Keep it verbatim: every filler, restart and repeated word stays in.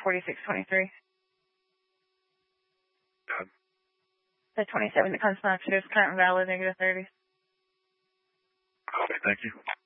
forty-six twenty-three. Done. The twenty-seven that comes from Exodus, current valid, negative thirty. Okay, thank you.